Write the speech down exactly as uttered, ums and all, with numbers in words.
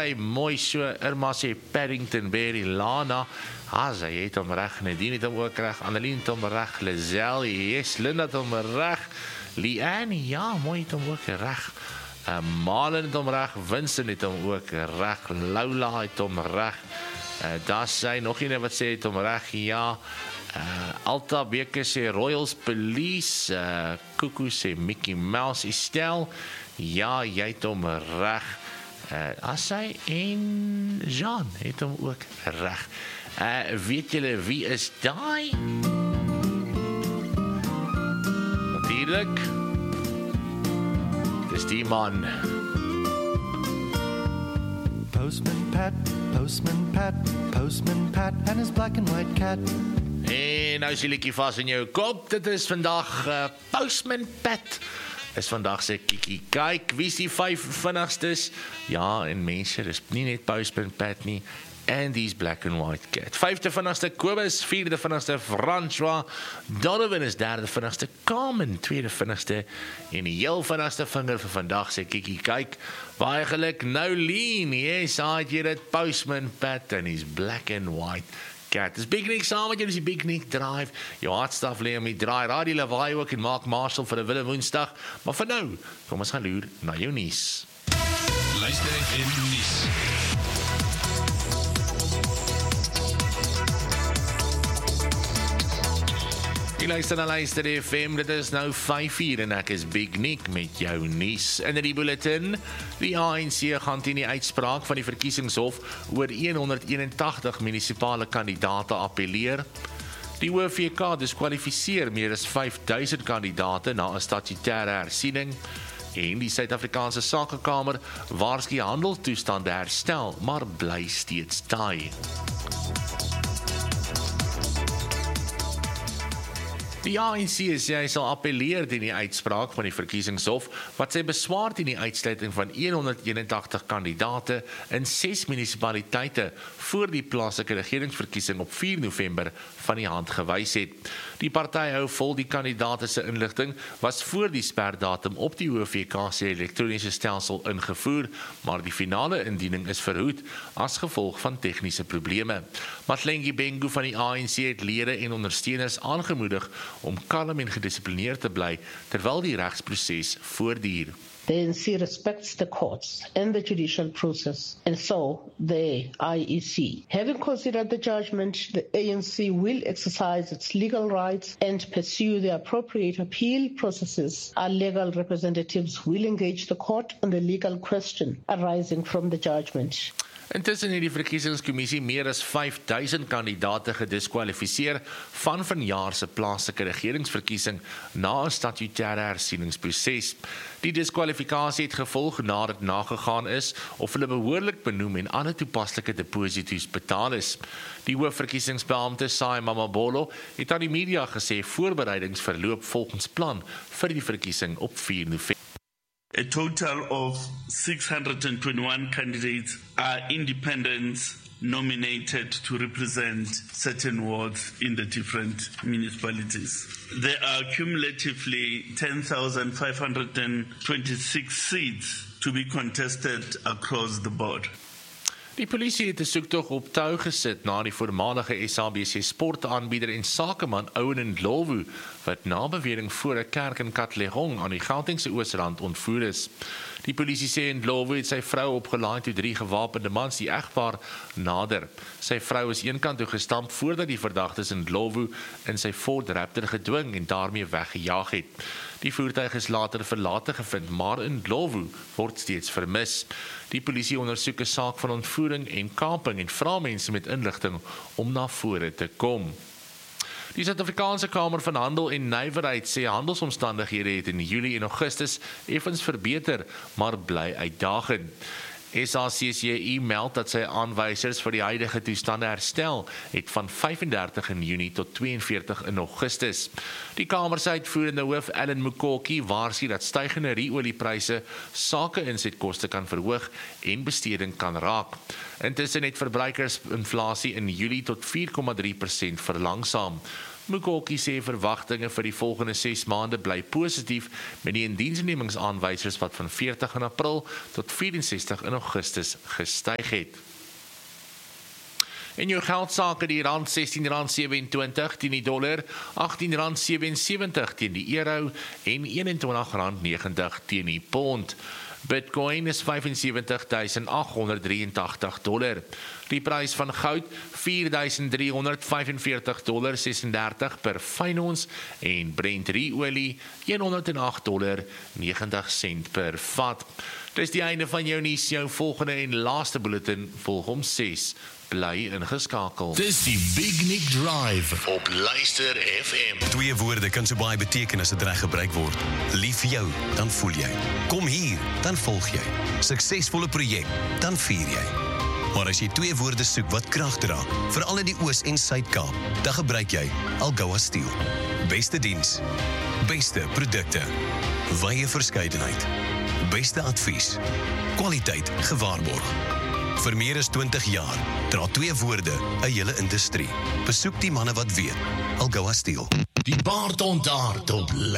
sy mooi so, Irma sê Paddington Berry, Lana, ah, sy het hom reg, Nadine het hom ook reg, Annelien het hom reg, Lizelle, yes, Linda het hom reg, Leanne, ja, mooi het hom ook reg, uh, Malin het hom reg, Vincent het hom ook reg, Lola het hom reg, uh, daar sy, nog een wat sê het hom reg, ja, Uh, Alta Beker sê Royals Police, uh, Kuku sê Mickey Mouse, Estelle, ja, jy het hom reg, uh, Asai en Jean het hom ook reg. Uh, weet julle wie is daai? Natuurlijk, dis die man. Postman Pat, Postman Pat, Postman Pat and his black and white cat. En nou is die liedjie vas in jou kop, dit is vandag uh, Postman Pat, is vandag sy kiekie, kyk, wie is die vyf vinnigstes, ja, en mense, dis nie net Postman Pat nie, Andy's black and white cat, vyfde vinnigste Kobus, vierde vinnigste François, Donovan is derde vinnigste Carmen, tweede vinnigste, en die heel vinnigste vinger vir vandag sy kiekie, kyk, baie geluk, Nolien, yes, had jy dit, Postman Pat, en he's black and white cat. Dis Big Nick saam met julle, is die Big Nick Drive, jou hartstaf lê om die draai, Radio Lawaai ook en maak Marshall vir 'n wille woensdag, maar vir nou, kom ons gaan loer na jou nuus. Luister F M nuus. Jy luister na Luister F M, dit is nou vyf uur en ek is Big Nick met jou nuus. In die bulletin, die A N C gaan teen die uitspraak van die verkiesingshof oor honderd eenentagtig munisipale kandidate appeleer. Die O V K diskwalifiseer meer as vyf duisend kandidate na 'n statutêre hersiening. En die Suid-Afrikaanse Sakekamer waarsku handeltoestande herstel, maar bly steeds taai. Die A N C sê hy sal appeleer teen die uitspraak van die verkiesingshof wat sy beswaar teen die uitsluiting van honderd eenentagtig kandidate in ses munisipaliteite voor die plaaslike regeringsverkiesing op vier November van die hand gewys het. Die party hou vol die kandidate se inligting was voor die sperdatum op die O V K se elektroniese stelsel ingevoer, maar die finale indiening is verhoed as gevolg van tegniese probleme. Matlengi Bengu van die A N C het lede en ondersteuners aangemoedig om kalm en gedissiplineerd te bly terwyl die regsproses voortduur. The A N C respects the courts and the judicial process, and so the I E C. Having considered the judgment, the A N C will exercise its legal rights and pursue the appropriate appeal processes. Our legal representatives will engage the court on the legal question arising from the judgment. Intussen het die verkiesingskommissie meer as vyf duisend kandidate gediskwalifiseer van vanjaar se plaaslike regeringsverkiesing na 'n statutêre hersieningsproses. Die diskwalifikasie het gevolg nadat nagegaan is of hulle behoorlik benoem en alle toepaslike deposito's betaal is. Die hoofverkiesingsbeampte Sai Mamabolo het aan die media gesê voorbereidings verloop volgens plan vir die verkiesing op vier November. A total of six hundred twenty-one candidates are independents nominated to represent certain wards in the different municipalities. There are cumulatively ten thousand five hundred twenty-six seats to be contested across the board. Die polisie het 'n soektog op tou gesit na die voormalige S A B C sportaanbieder en sakeman Owen Ndlovu wat na bewering voor 'n kerk in Katlehong aan die Gautengse Oosrand ontvoer is. Die polisie sê Ndlovu het sy vrou opgelaai toe drie gewapende mans die egpaar nader. Sy vrou is eenkant toe gestamp voordat die verdagtes Ndlovu in sy Ford Raptor gedwing en daarmee weggejaag het. Die voertuig is later verlate gevind, maar Ndlovu word steeds vermis. Die polisie ondersoek 'n saak van ontvoering en kaping en vra mense met inligting om na vore te kom. Die Suid-Afrikaanse Kamer van Handel en Nywerheid sê handelsomstandighede het in Julie en Augustus effens verbeter, maar bly uitdagend. S A C C I meld dat sy aanwysers vir die huidige toestande herstel het van vyf en dertig in Junie tot twee en veertig in Augustus. Die Kamer se uitvoerende hoof Alan Mukoki waarsku dat stygende ruoliepryse sake-insetkoste kan verhoog en besteding kan raak. Intussen het verbruikersinflasie in Julie tot vier komma drie persent verlangsaam. Mukoki sê verwagtinge vir die volgende ses maande bly positief met die indiensnemingsaanwysers wat van veertig in April tot vyf-en-sestig in Augustus gestyg het. En jou geldsake, die rand sestien rand sewe-en-twintig teen die dollar, agttien rand sewe-en-sewentig teen die euro en eenentwintig rand negentig teen die pond. Bitcoin is vyf en sewentig tuisend agt honderd drieëntagtig dollar. Die prys van goud vier duisend drie honderd vyfenveertig dollar sesendertig per fyn ons en Brent olie honderd agt dollar negentig sent per vat. Dis die einde van jou nuus, jou volgende en laaste bulletin volg om ses. Bly ingeskakel. Dis die Big Nick Drive op Luister F M. Twee woorde kan so baie beteken as dit reg gebruik word. Lief vir jou, dan voel jy. Kom hier, dan volg jy. Suksesvolle projek, dan vier jy. Maar as jy twee woorde soek wat krag dra, veral in die Oos- en Suid-Kaap, dan gebruik jy Algoa Steel. Beste diens, beste produkte, wye verskeidenheid, beste advies, kwaliteit gewaarborg. Vir meer as twintig jaar dra twee woorde 'n hele industrie. Besoek die manne wat weet. Algoa Steel. Die baard ontaard op